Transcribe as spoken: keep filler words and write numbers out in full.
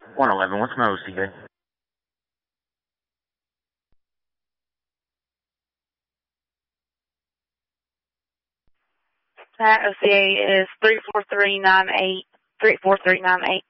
one eleven, what's my O C A? That O C A is three four three nine eight, three four three nine eight.